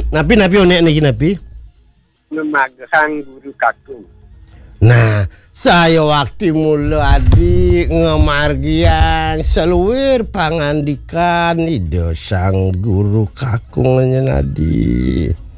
Napi onek niki napi. Memagang guru kakung. Nah, saya waktu mula adi ngemargian seluwir pangandikan ide sang guru kakung nadi.